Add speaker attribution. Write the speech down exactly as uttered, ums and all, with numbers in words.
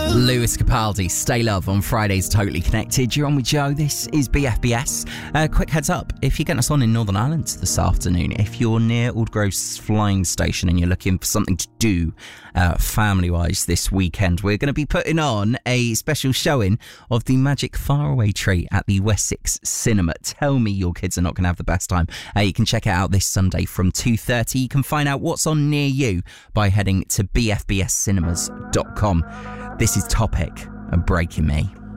Speaker 1: Lewis Capaldi, Stay Love on Fridays Totally Connected. You're on with Joe. This is B F B S. Uh, quick heads up, if you're getting us on in Northern Ireland this afternoon, if you're near Aldgrove's flying station and you're looking for something to do uh, family-wise this weekend, we're going to be putting on a special showing of the Magic Faraway Tree at the Wessex Cinema. Tell me your kids are not going to have the best time. Uh, you can check it out this Sunday from two thirty. You can find out what's on near you by heading to b f b s cinemas dot com. This is Topic and Breaking Me.